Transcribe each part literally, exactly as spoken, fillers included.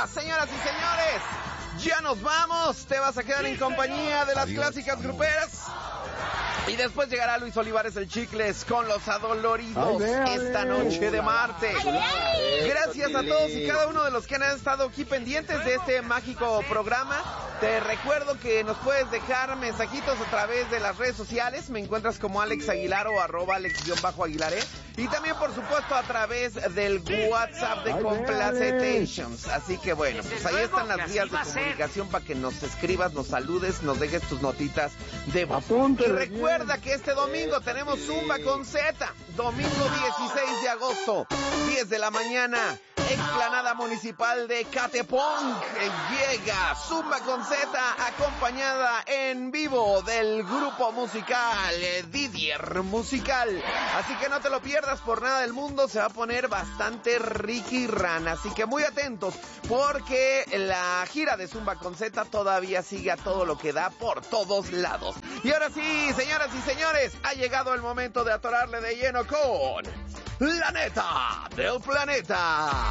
señoras y señores. Ya nos vamos. Te vas a quedar en compañía de las Adiós, clásicas amor. gruperas. Y después llegará Luis Olivares el Chicles con los adoloridos ay, ay, esta noche de martes. Gracias a todos y cada uno de los que han estado aquí pendientes de este mágico programa. Te recuerdo que nos puedes dejar mensajitos a través de las redes sociales. Me encuentras como Alex Aguilar o arroba Alex-Aguilaré. Y también, por supuesto, a través del WhatsApp de Complacetations. Así que bueno, pues ahí están las vías de comunicación para que nos escribas, nos saludes, nos dejes tus notitas de voz. Y recuerda que este domingo tenemos Zumba con Z. Domingo dieciséis de agosto, diez de la mañana. Explanada Municipal de Catepong llega Zumba con Z, acompañada en vivo del grupo musical Didier Musical. Así que no te lo pierdas por nada del mundo, se va a poner bastante Ricky Ran. Así que muy atentos, porque la gira de Zumba con Z todavía sigue a todo lo que da por todos lados. Y ahora sí, señoras y señores, ha llegado el momento de atorarle de lleno con La Neta del Planeta.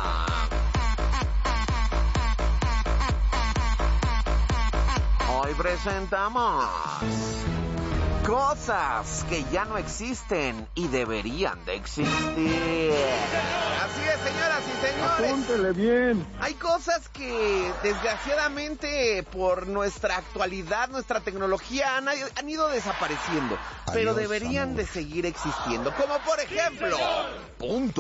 Hoy presentamos cosas que ya no existen y deberían de existir. Así es, señoras y señores. Apúntele bien. Hay cosas que, desgraciadamente, por nuestra actualidad, nuestra tecnología, han, han ido desapareciendo. Adiós, pero deberían amor. de seguir existiendo. Como por ejemplo... Punto.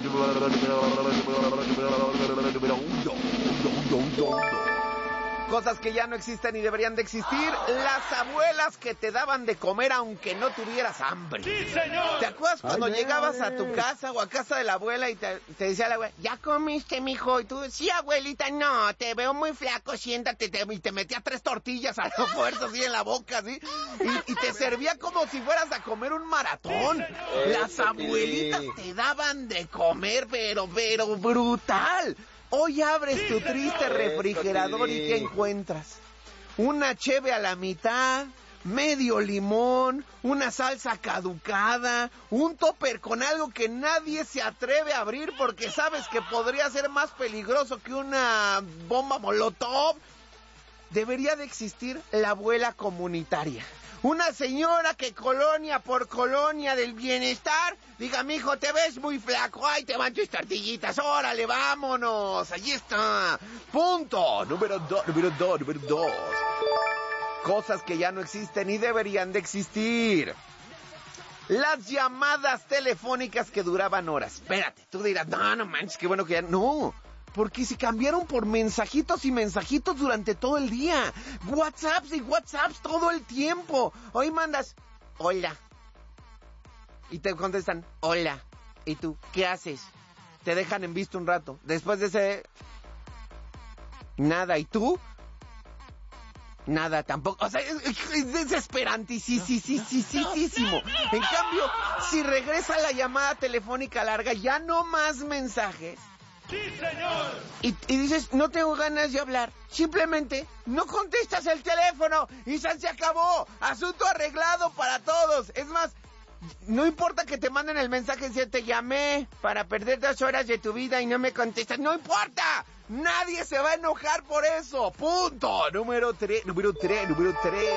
Cosas que ya no existen y deberían de existir. Las abuelas que te daban de comer aunque no tuvieras hambre. ¡Sí, señor! ¿Te acuerdas cuando ay, llegabas ay. a tu casa o a casa de la abuela y te, te decía la abuela, ¿ya comiste, mijo? Y tú, sí, abuelita, no, te veo muy flaco, siéntate. Te, y te metía tres tortillas a la fuerza así en la boca, así. Y, y te servía como si fueras a comer un maratón. Sí, Las abuelitas te daban de comer, pero, pero brutal. Hoy abres tu triste refrigerador y ¿qué encuentras? Una cheve a la mitad, medio limón, una salsa caducada, un topper con algo que nadie se atreve a abrir porque sabes que podría ser más peligroso que una bomba molotov. Debería de existir la abuela comunitaria. Una señora que colonia por colonia del bienestar diga, mijo, te ves muy flaco, ay, te van tus tortillitas, órale, vámonos, allí está. Punto. Número dos, número dos, número dos. Cosas que ya no existen y deberían de existir. Las llamadas telefónicas que duraban horas. Espérate, tú dirás, no, no manches, qué bueno que ya... No, porque se cambiaron por mensajitos y mensajitos durante todo el día. WhatsApps y WhatsApps todo el tiempo. Hoy mandas, hola. Y te contestan, hola. ¿Y tú, qué haces? Te dejan en visto un rato. Después de ese... Nada. ¿Y tú? Nada, tampoco. O sea, es, es desesperantísimo. En cambio, si regresa la llamada telefónica larga, ya no más mensajes. ¡Sí, señor! Y, y dices, no tengo ganas de hablar. Simplemente no contestas el teléfono y se acabó. Asunto arreglado para todos. Es más, no importa que te manden el mensaje si te llamé para perder dos horas de tu vida y no me contestas. ¡No importa! Nadie se va a enojar por eso. Punto. Número tres, número tres, número tres.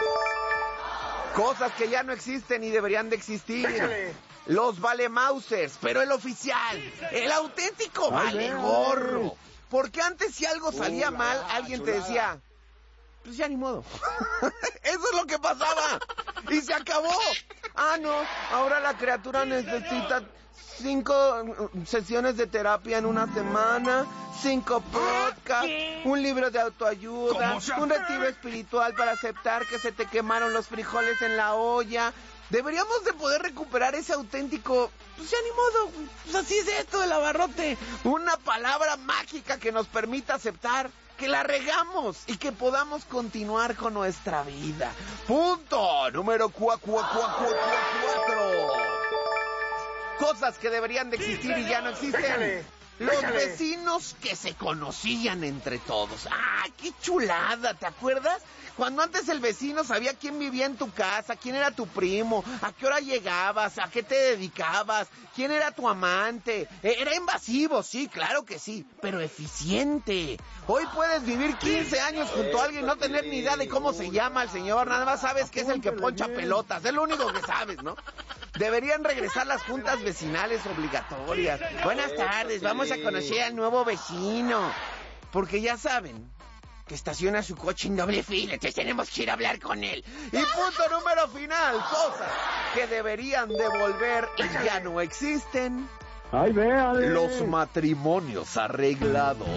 Cosas que ya no existen y deberían de existir. Los Valemausers, pero el oficial, el auténtico vale gorro. Porque antes si algo salía uh, mal, alguien chulada. te decía, pues ya ni modo. Eso es lo que pasaba. Y se acabó. Ah, no, ahora la criatura necesita cinco sesiones de terapia en una semana, cinco podcasts, un libro de autoayuda, un retiro espiritual para aceptar que se te quemaron los frijoles en la olla. Deberíamos de poder recuperar ese auténtico, pues ya ni modo, pues así es esto del abarrote. Una palabra mágica que nos permita aceptar que la regamos y que podamos continuar con nuestra vida. Punto número cuatro. Cosas que deberían de existir y ya no existen. Los vecinos que se conocían entre todos. ¡Ah, qué chulada! ¿Te acuerdas? Cuando antes el vecino sabía quién vivía en tu casa, quién era tu primo, a qué hora llegabas, a qué te dedicabas, quién era tu amante. Era invasivo, sí, claro que sí, pero eficiente. Hoy puedes vivir quince años junto a alguien y no tener ni idea de cómo se llama el señor. Nada más sabes que es el que poncha pelotas. Es lo único que sabes, ¿no? Deberían regresar las juntas vecinales obligatorias. Buenas tardes, vamos a conocer al nuevo vecino. Porque ya saben que estaciona su coche en doble fila, entonces tenemos que ir a hablar con él. Y punto número final, cosas que deberían devolver y ya no existen. ¡Ay, véale! Los matrimonios arreglados.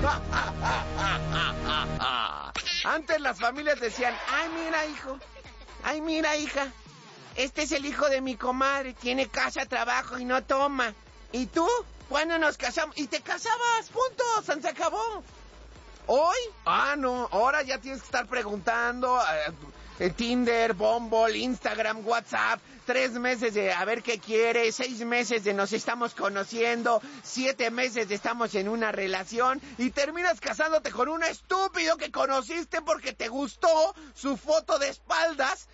Antes las familias decían, ay, mira, hijo, ay, mira, hija, este es el hijo de mi comadre, tiene casa, trabajo y no toma. ¿Y tú? ¿Cuándo nos casamos? Y te casabas, punto, se acabó. ¿Hoy? Ah, no, ahora ya tienes que estar preguntando eh, Tinder, Bumble, Instagram, WhatsApp, tres meses de a ver qué quiere, seis meses de nos estamos conociendo, siete meses de estamos en una relación y terminas casándote con un estúpido que conociste porque te gustó su foto de espaldas